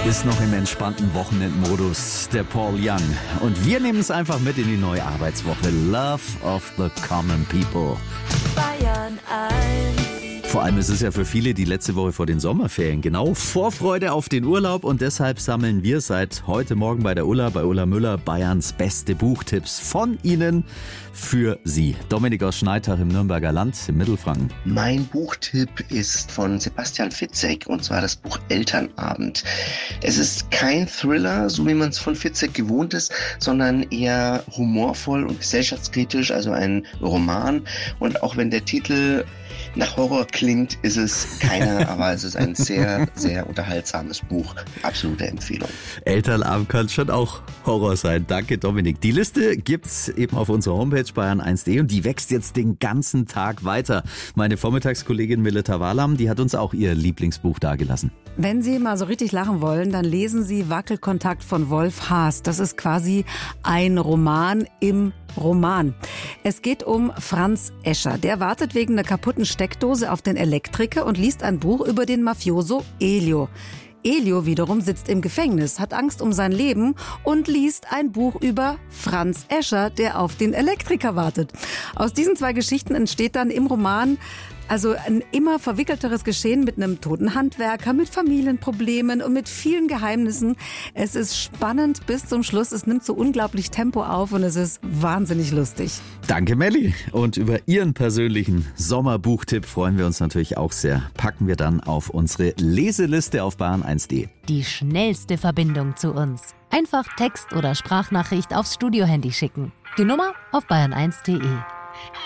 ist noch im entspannten Wochenendmodus, der Paul Young. Und wir nehmen es einfach mit in die neue Arbeitswoche. Love of the Common People. Bayern 1. Vor allem ist es ja für viele die letzte Woche vor den Sommerferien. Genau, Vorfreude auf den Urlaub. Und deshalb sammeln wir seit heute Morgen bei Ulla Müller, Bayerns beste Buchtipps von Ihnen für Sie. Dominik aus Schneitach im Nürnberger Land im Mittelfranken. Mein Buchtipp ist von Sebastian Fitzek und zwar das Buch Elternabend. Es ist kein Thriller, so wie man es von Fitzek gewohnt ist, sondern eher humorvoll und gesellschaftskritisch, also ein Roman. Und auch wenn der Titel nach Horror klingt, ist es keiner, aber es ist ein sehr, sehr unterhaltsames Buch. Absolute Empfehlung. Elternabend kann schon auch Horror sein. Danke, Dominik. Die Liste gibt's eben auf unserer Homepage bayern1.de und die wächst jetzt den ganzen Tag weiter. Meine Vormittagskollegin Mileta Walam, die hat uns auch ihr Lieblingsbuch dagelassen. Wenn Sie mal so richtig lachen wollen, dann lesen Sie Wackelkontakt von Wolf Haas. Das ist quasi ein Roman im Roman. Es geht um Franz Escher. Der wartet wegen einer kaputten Steckdose auf den Elektriker und liest ein Buch über den Mafioso Elio. Elio wiederum sitzt im Gefängnis, hat Angst um sein Leben und liest ein Buch über Franz Escher, der auf den Elektriker wartet. Aus diesen zwei Geschichten entsteht dann im Roman also ein immer verwickelteres Geschehen mit einem toten Handwerker, mit Familienproblemen und mit vielen Geheimnissen. Es ist spannend bis zum Schluss. Es nimmt so unglaublich Tempo auf und es ist wahnsinnig lustig. Danke, Melli. Und über Ihren persönlichen Sommerbuchtipp freuen wir uns natürlich auch sehr. Packen wir dann auf unsere Leseliste auf bayern1.de. Die schnellste Verbindung zu uns. Einfach Text oder Sprachnachricht aufs Studiohandy schicken. Die Nummer auf bayern1.de.